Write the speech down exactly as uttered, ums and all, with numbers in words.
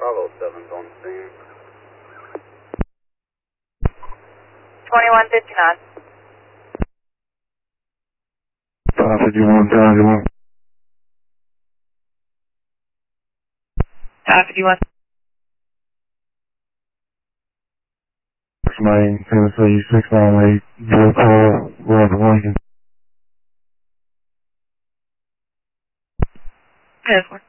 Bravo seven's on scene. twenty-one fifty-nine. five fifty-one, Charlie one. five fifty-one. Main, Tennessee, six nine eight, zero call, Robert Lincoln. Yes,